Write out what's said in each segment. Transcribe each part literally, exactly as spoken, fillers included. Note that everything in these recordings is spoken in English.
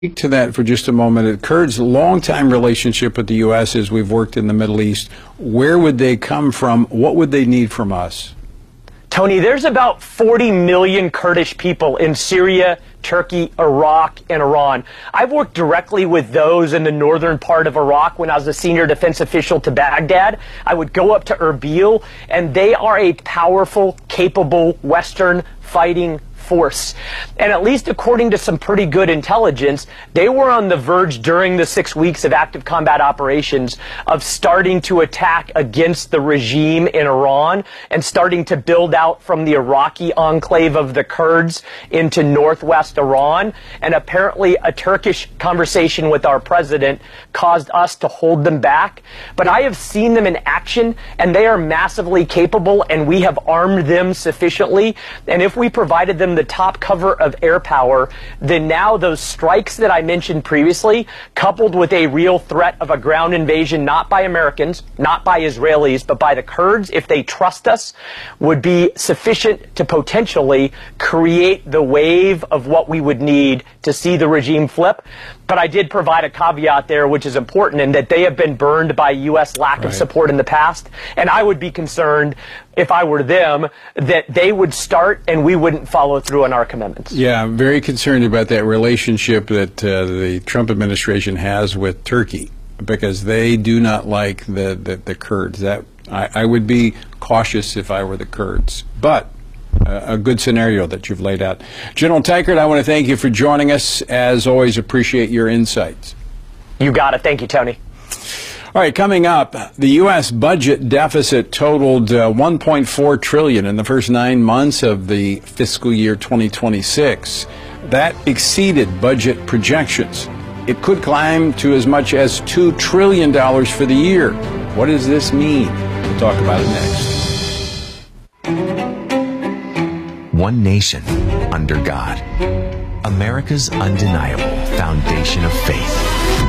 Speak to that for just a moment. The Kurds' long-time relationship with the U S as we've worked in the Middle East. Where would they come from? What would they need from us? Tony, there's about forty million Kurdish people in Syria, Turkey, Iraq, and Iran. I've worked directly with those in the northern part of Iraq when I was a senior defense official to Baghdad. I would go up to Erbil, and they are a powerful, capable Western fighting force. And at least according to some pretty good intelligence, they were on the verge during the six weeks of active combat operations of starting to attack against the regime in Iran and starting to build out from the Iraqi enclave of the Kurds into northwest Iran. And apparently a Turkish conversation with our president caused us to hold them back. But I have seen them in action, and they are massively capable, and we have armed them sufficiently. And if we provided them the top cover of air power, then now those strikes that I mentioned previously, coupled with a real threat of a ground invasion, not by Americans, not by Israelis, but by the Kurds, if they trust us, would be sufficient to potentially create the wave of what we would need to see the regime flip. But I did provide a caveat there, which is important, in that they have been burned by U S lack right. of support in the past. And I would be concerned, if I were them, that they would start and we wouldn't follow through on our commitments. Yeah, I'm very concerned about that relationship that uh, the Trump administration has with Turkey, because they do not like the, the, the Kurds. That I, I would be cautious if I were the Kurds. But a good scenario that you've laid out. General Teichert, I want to thank you for joining us. As always, appreciate your insights. You got it. Thank you, Tony. All right, coming up, the U S budget deficit totaled uh, one point four trillion dollars in the first nine months of the fiscal year twenty twenty-six. That exceeded budget projections. It could climb to as much as two trillion dollars for the year. What does this mean? We'll talk about it next. One nation under God. America's undeniable foundation of faith.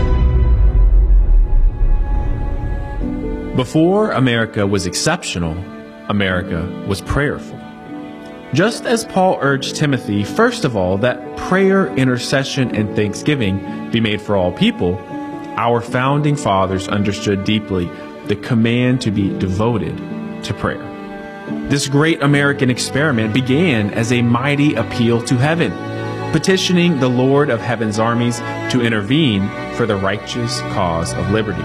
Before America was exceptional, America was prayerful. Just as Paul urged Timothy, first of all, that prayer, intercession, and thanksgiving be made for all people, our founding fathers understood deeply the command to be devoted to prayer. This great American experiment began as a mighty appeal to heaven, petitioning the Lord of Heaven's armies to intervene for the righteous cause of liberty.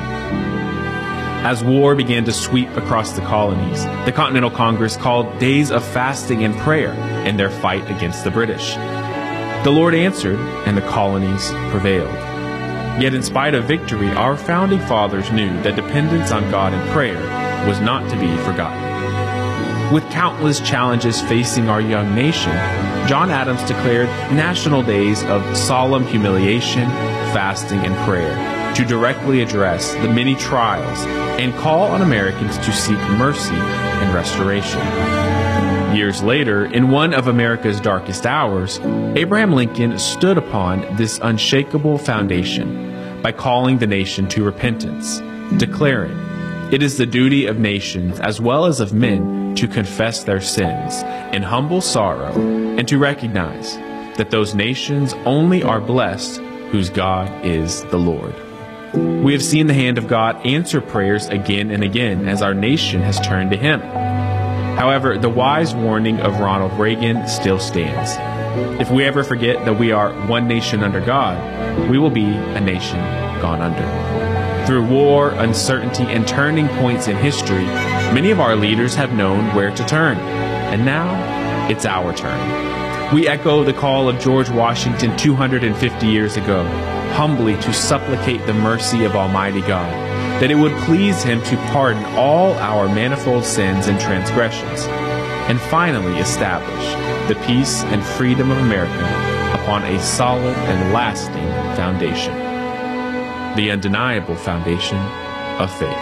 As war began to sweep across the colonies, the Continental Congress called days of fasting and prayer in their fight against the British. The Lord answered, and the colonies prevailed. Yet in spite of victory, our founding fathers knew that dependence on God in prayer was not to be forgotten. With countless challenges facing our young nation, John Adams declared national days of solemn humiliation, fasting, and prayer to directly address the many trials and call on Americans to seek mercy and restoration. Years later, in one of America's darkest hours, Abraham Lincoln stood upon this unshakable foundation by calling the nation to repentance, declaring, "It is the duty of nations as well as of men to confess their sins in humble sorrow and to recognize that those nations only are blessed whose God is the Lord." We have seen the hand of God answer prayers again and again as our nation has turned to Him. However, the wise warning of Ronald Reagan still stands. If we ever forget that we are one nation under God, we will be a nation gone under. Through war, uncertainty, and turning points in history, many of our leaders have known where to turn. And now, it's our turn. We echo the call of George Washington two hundred fifty years ago, humbly to supplicate the mercy of Almighty God, that it would please Him to pardon all our manifold sins and transgressions, and finally establish the peace and freedom of America upon a solid and lasting foundation. The undeniable foundation of faith.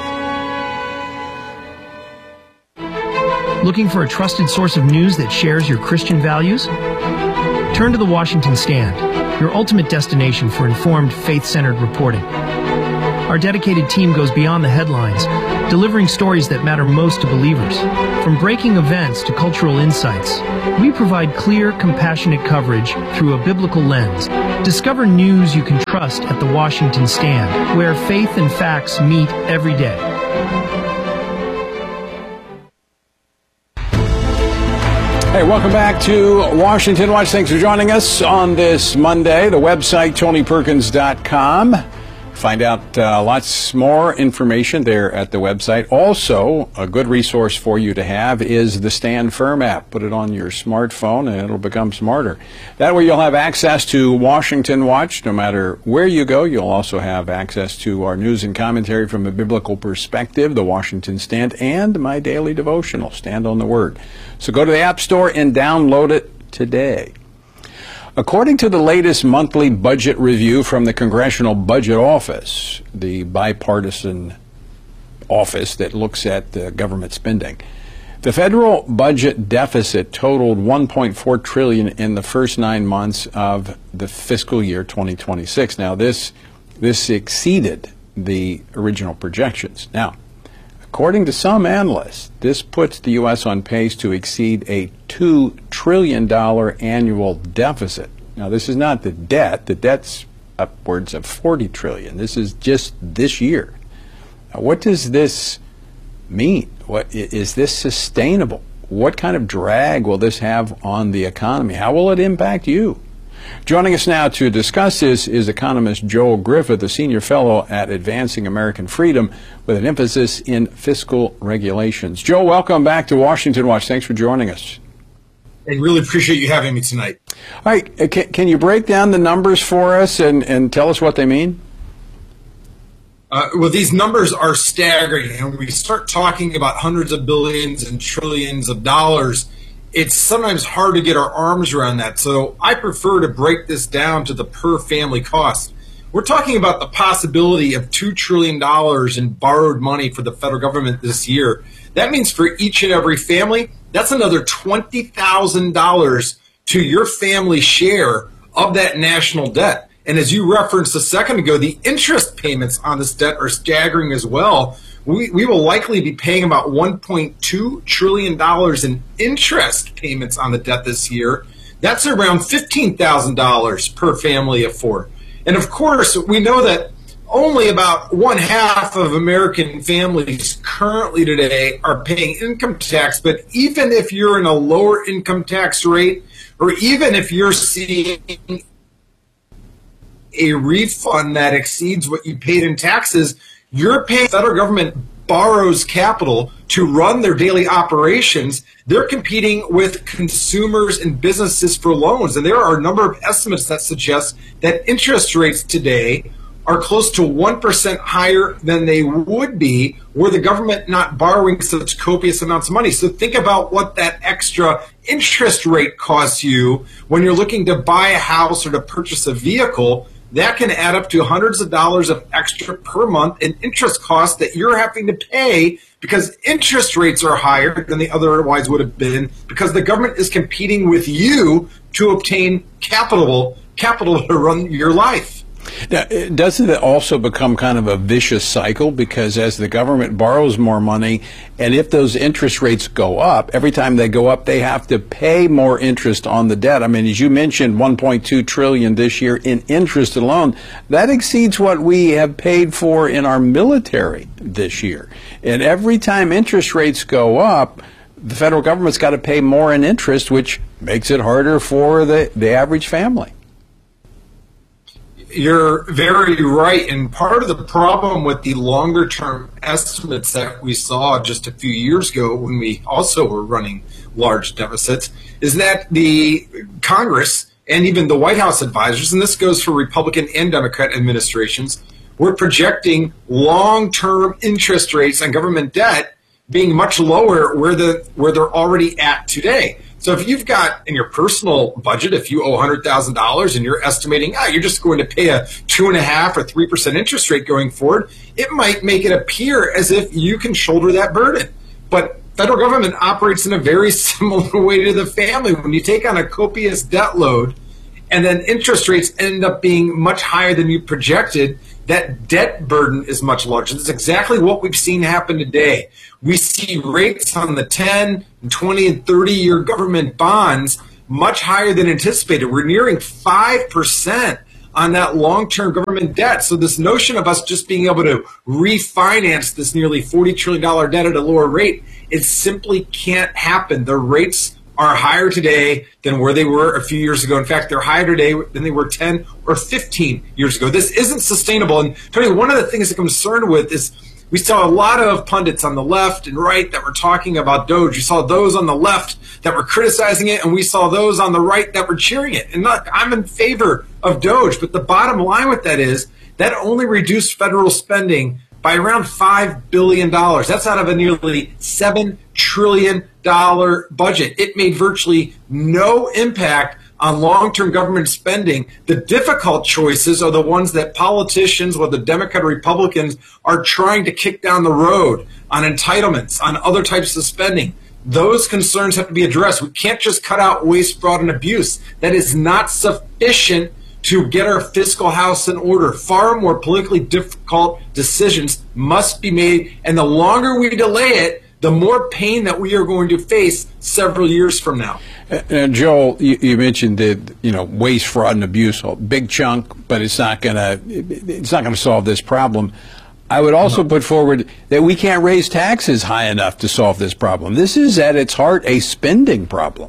Looking for a trusted source of news that shares your Christian values? Turn to the Washington Stand, your ultimate destination for informed, faith-centered reporting. Our dedicated team goes beyond the headlines, delivering stories that matter most to believers. From breaking events to cultural insights, we provide clear, compassionate coverage through a biblical lens. Discover news you can trust at The Washington Stand, where faith and facts meet every day. Hey, welcome back to Washington Watch. Thanks for joining us on this Monday. The website, tony perkins dot com. Find out uh, lots more information there at the website. Also, a good resource for you to have is the Stand Firm app. Put it on your smartphone and it'll become smarter. That way you'll have access to Washington Watch no matter where you go. You'll also have access to our news and commentary from a biblical perspective, the Washington Stand, and my daily devotional, Stand on the Word. So go to the App Store and download it today. According to the latest monthly budget review from the Congressional Budget Office, the bipartisan office that looks at the government spending, the federal budget deficit totaled one point four trillion dollars in the first nine months of the fiscal year twenty twenty-six. Now, this this exceeded the original projections. Now, according to some analysts, this puts the U S on pace to exceed a two trillion dollars annual deficit. Now, this is not the debt. The debt's upwards of forty trillion dollars. This is just this year. Now, what does this mean? What, is this sustainable? What kind of drag will this have on the economy? How will it impact you? Joining us now to discuss this is economist Joel Griffith, a senior fellow at Advancing American Freedom with an emphasis in fiscal regulations. Joel, welcome back to Washington Watch. Thanks for joining us. I really appreciate you having me tonight. All right, can, can you break down the numbers for us and, and tell us what they mean? Uh, well, these numbers are staggering. And when we start talking about hundreds of billions and trillions of dollars, it's sometimes hard to get our arms around that. So I prefer to break this down to the per family cost. We're talking about the possibility of two trillion dollars in borrowed money for the federal government this year. That means for each and every family, that's another twenty thousand dollars to your family share of that national debt. And as you referenced a second ago, the interest payments on this debt are staggering as well. We, we will likely be paying about one point two trillion dollars in interest payments on the debt this year. That's around fifteen thousand dollars per family of four. And of course, we know that only about one half of American families currently today are paying income tax. But even if you're in a lower income tax rate, or even if you're seeing a refund that exceeds what you paid in taxes, you're paying. The federal government borrows capital to run their daily operations. They're competing with consumers and businesses for loans. And there are a number of estimates that suggest that interest rates today are close to one percent higher than they would be were the government not borrowing such copious amounts of money. So think about what that extra interest rate costs you when you're looking to buy a house or to purchase a vehicle. That can add up to hundreds of dollars of extra per month in interest costs that you're having to pay because interest rates are higher than they otherwise would have been because the government is competing with you to obtain capital, capital to run your life. Now, doesn't it also become kind of a vicious cycle? Because as the government borrows more money, and if those interest rates go up, every time they go up, they have to pay more interest on the debt. I mean, as you mentioned, one point two trillion dollars this year in interest alone. That exceeds what we have paid for in our military this year. And every time interest rates go up, the federal government's got to pay more in interest, which makes it harder for the, the average family. You're very right. And part of the problem with the longer term estimates that we saw just a few years ago when we also were running large deficits is that the Congress and even the White House advisors, and this goes for Republican and Democrat administrations, were projecting long-term interest rates on government debt being much lower where the where they're already at today. So if you've got in your personal budget, if you owe one hundred thousand dollars and you're estimating, ah, you're just going to pay a two and a half or three percent interest rate going forward, it might make it appear as if you can shoulder that burden. But federal government operates in a very similar way to the family. When you take on a copious debt load and then interest rates end up being much higher than you projected, that debt burden is much larger. That's exactly what we've seen happen today. We see rates on the ten, and twenty, and thirty-year government bonds much higher than anticipated. We're nearing five percent on that long-term government debt. So this notion of us just being able to refinance this nearly forty trillion dollars debt at a lower rate, it simply can't happen. The rates are higher today than where they were a few years ago. In fact, they're higher today than they were ten or fifteen years ago. This isn't sustainable. And Tony, one of the things I'm concerned with is we saw a lot of pundits on the left and right that were talking about Doge. You saw those on the left that were criticizing it, and we saw those on the right that were cheering it. And look, I'm in favor of Doge, but the bottom line with that is that only reduced federal spending by around five billion dollars. That's out of a nearly seven trillion dollars budget. It made virtually no impact on long-term government spending. The difficult choices are the ones that politicians, whether Democrat or Republicans, are trying to kick down the road on entitlements, on other types of spending. Those concerns have to be addressed. We can't just cut out waste, fraud, and abuse. That is not sufficient to get our fiscal house in order. Far more politically difficult decisions must be made, and the longer we delay it, the more pain that we are going to face several years from now. Uh, Joel, you, you mentioned that you know waste, fraud, and abuse, a big chunk, but it's not going to it's not going to solve this problem. I would also no. put forward that we can't raise taxes high enough to solve this problem. This is at its heart a spending problem.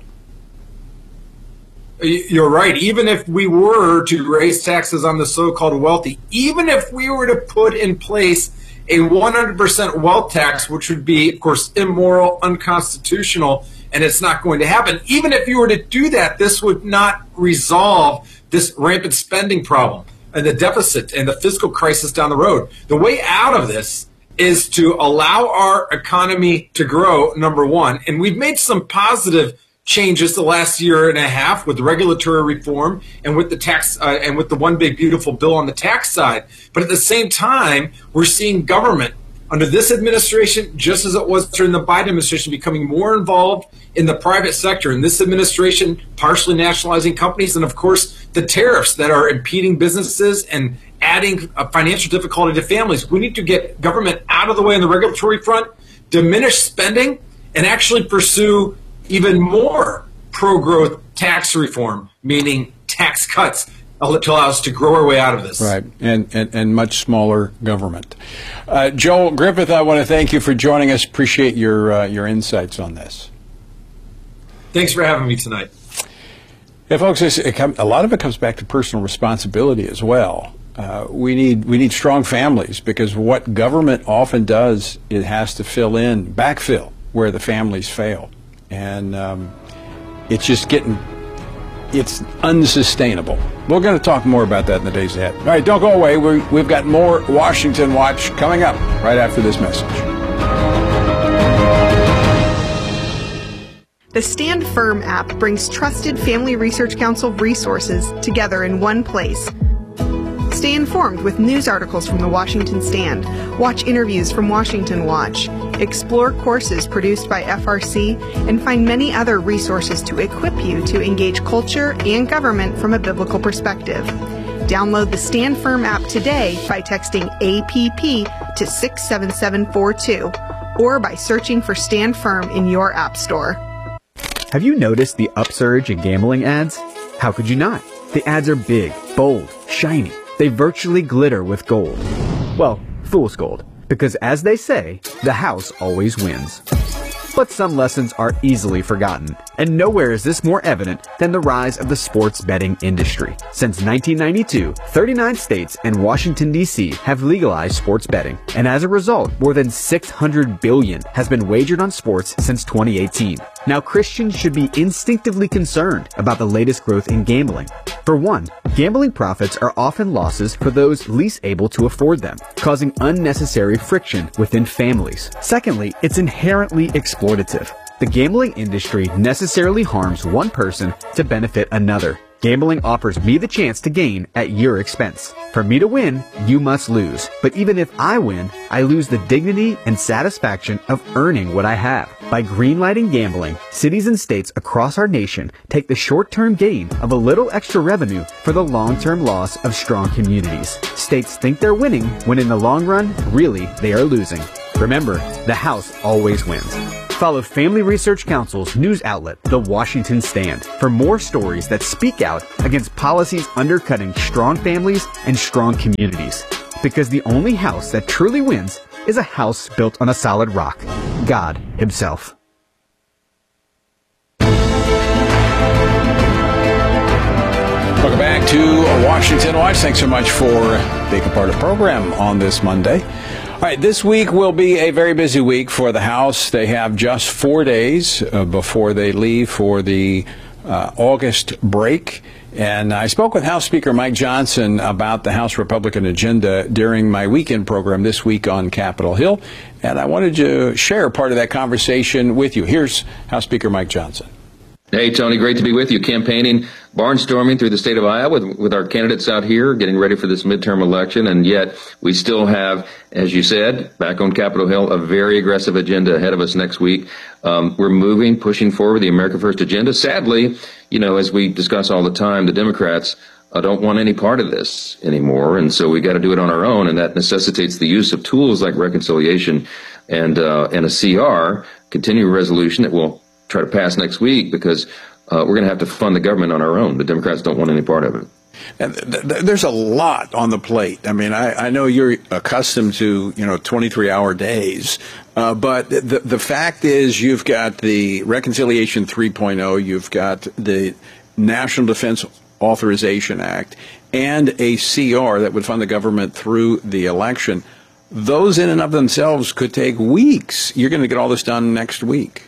You're right. Even if we were to raise taxes on the so-called wealthy, even if we were to put in place a one hundred percent wealth tax, which would be, of course, immoral, unconstitutional, and it's not going to happen. Even if you were to do that, this would not resolve this rampant spending problem and the deficit and the fiscal crisis down the road. The way out of this is to allow our economy to grow, number one. And we've made some positive changes the last year and a half with regulatory reform and with the tax uh, and with the one big beautiful bill on the tax side. But at the same time, we're seeing government under this administration, just as it was during the Biden administration, becoming more involved in the private sector. And this administration partially nationalizing companies, and of course the tariffs that are impeding businesses and adding uh, financial difficulty to families. We need to get government out of the way on the regulatory front, diminish spending, and actually pursue even more pro-growth tax reform, meaning tax cuts, to allow us to grow our way out of this. Right, and, and, and much smaller government. Uh, Joel Griffith, I want to thank you for joining us. Appreciate your uh, your insights on this. Thanks for having me tonight. Yeah, folks, it come, a lot of it comes back to personal responsibility as well. Uh, we need we need strong families, because what government often does, it has to fill in, backfill where the families fail. And um, it's just getting, it's unsustainable. We're going to talk more about that in the days ahead. All right, don't go away. We, we've got more Washington Watch coming up right after this message. The Stand Firm app brings trusted Family Research Council resources together in one place. Stay informed with news articles from the Washington Stand, watch interviews from Washington Watch, explore courses produced by F R C, and find many other resources to equip you to engage culture and government from a biblical perspective. Download the Stand Firm app today by texting A P P to six seven seven four two or by searching for Stand Firm in your app store. Have you noticed the upsurge in gambling ads? How could you not? The ads are big, bold, shiny. They virtually glitter with gold. Well, fool's gold. Because as they say, the house always wins. But some lessons are easily forgotten, and nowhere is this more evident than the rise of the sports betting industry. Since nineteen ninety-two, thirty-nine states and Washington, D C have legalized sports betting, and as a result, more than six hundred billion dollars has been wagered on sports since twenty eighteen. Now, Christians should be instinctively concerned about the latest growth in gambling. For one, gambling profits are often losses for those least able to afford them, causing unnecessary friction within families. Secondly, it's inherently exploitative. The gambling industry necessarily harms one person to benefit another. Gambling offers me the chance to gain at your expense. For me to win, you must lose. But even if I win, I lose the dignity and satisfaction of earning what I have. By greenlighting gambling, cities and states across our nation take the short-term gain of a little extra revenue for the long-term loss of strong communities. States think they're winning when in the long run, really, they are losing. Remember, the House always wins. Follow Family Research Council's news outlet, The Washington Stand, for more stories that speak out against policies undercutting strong families and strong communities. Because the only house that truly wins is a house built on a solid rock, God Himself. Welcome back to Washington Watch. Thanks so much for being a part of the program on this Monday. All right, this week will be a very busy week for the House. They have just four days uh, before they leave for the uh, August break. And I spoke with House Speaker Mike Johnson about the House Republican agenda during my weekend program this week on Capitol Hill. And I wanted to share part of that conversation with you. Here's House Speaker Mike Johnson. Hey, Tony, great to be with you. Campaigning, barnstorming through the state of Iowa with, with our candidates out here, getting ready for this midterm election. And yet we still have, as you said, back on Capitol Hill, a very aggressive agenda ahead of us next week. Um, we're moving, pushing forward the America First agenda. Sadly, you know, as we discuss all the time, the Democrats uh, don't want any part of this anymore. And so we got to do it on our own. And that necessitates the use of tools like reconciliation and, uh, and a C R, continuing resolution that will try to pass next week, because uh, we're going to have to fund the government on our own. The Democrats don't want any part of it. And th- th- there's a lot on the plate. I mean, I, I know you're accustomed to, you know, twenty-three hour days, uh, but the the fact is you've got the Reconciliation three point oh, you've got the National Defense Authorization Act, and a C R that would fund the government through the election. Those in and of themselves could take weeks. You're going to get all this done next week.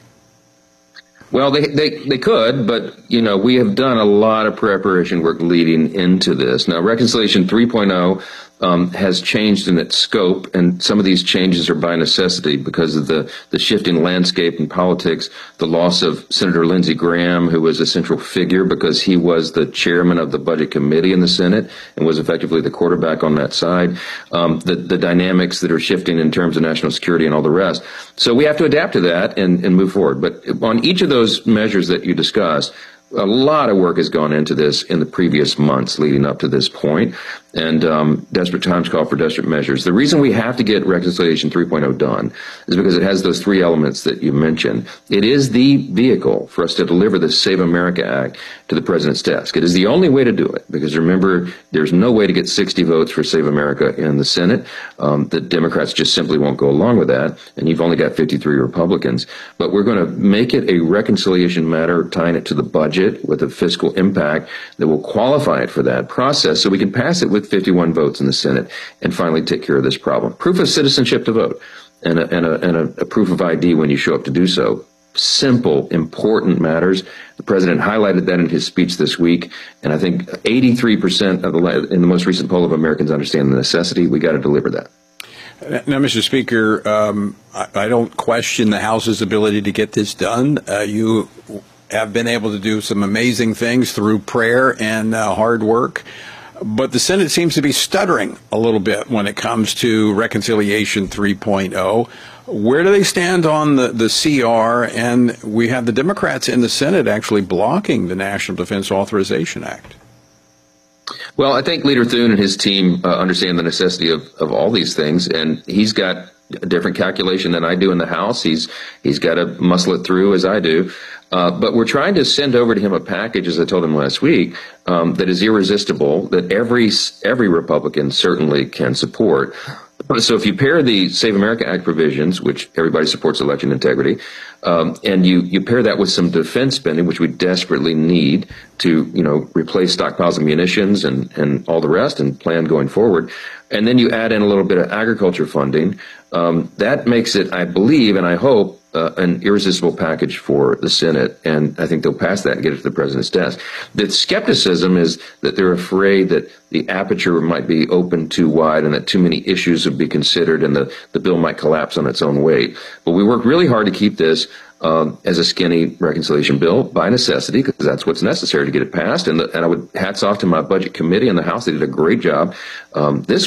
Well, they, they, they could, but, you know, we have done a lot of preparation work leading into this. Now, Reconciliation three point oh um, has changed in its scope, and some of these changes are by necessity because of the, the shifting landscape in politics, the loss of Senator Lindsey Graham, who was a central figure because he was the chairman of the Budget Committee in the Senate and was effectively the quarterback on that side, um, the, the dynamics that are shifting in terms of national security and all the rest. So we have to adapt to that and, and move forward. But on each of those measures that you discussed, a lot of work has gone into this in the previous months leading up to this point, and um, desperate times call for desperate measures. The reason we have to get Reconciliation three point oh done is because it has those three elements that you mentioned. It is the vehicle for us to deliver the Save America Act to the president's desk. It is the only way to do it, because remember, there's no way to get sixty votes for Save America in the Senate. Um, the Democrats just simply won't go along with that, and you've only got fifty-three Republicans. But we're going to make it a reconciliation matter, tying it to the budget with a fiscal impact that will qualify it for that process, so we can pass it with fifty-one votes in the Senate and finally take care of this problem. Proof of citizenship to vote, and a, and a, and a, a proof of I D when you show up to do so. Simple, important matters. The president highlighted that in his speech this week, and I think eighty-three percent of the, in the most recent poll of Americans understand the necessity. We got to deliver that. Now, Mister Speaker, um, I, I don't question the House's ability to get this done. Uh, you have been able to do some amazing things through prayer and uh, hard work. But the Senate seems to be stuttering a little bit when it comes to Reconciliation three point oh. Where do they stand on the, the C R? And we have the Democrats in the Senate actually blocking the National Defense Authorization Act. Well, I think Leader Thune and his team uh, understand the necessity of, of all these things, and he's got a different calculation than I do in the House. He's he's got to muscle it through as I do. Uh, but we're trying to send over to him a package, as I told him last week, um, that is irresistible, that every every Republican certainly can support. So if you pair the Save America Act provisions, which everybody supports election integrity, um, and you, you pair that with some defense spending, which we desperately need to, you know, replace stockpiles of munitions and, and all the rest and plan going forward, and then you add in a little bit of agriculture funding, um, that makes it, I believe, and I hope, Uh, an irresistible package for the Senate, and I think they'll pass that and get it to the president's desk. The skepticism is that they're afraid that the aperture might be open too wide and that too many issues would be considered and the, the bill might collapse on its own weight. But we work really hard to keep this um, as a skinny reconciliation bill by necessity, because that's what's necessary to get it passed. And, the, and I would hats off to my budget committee in the House. They did a great job. Um, this